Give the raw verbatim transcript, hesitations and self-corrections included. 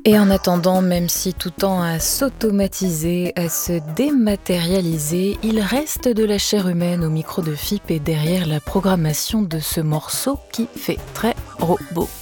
Et en attendant, même si tout tend à s'automatiser, à se dématérialiser, il reste de la chair humaine au micro de F I P et derrière la programmation de ce morceau qui fait très robot.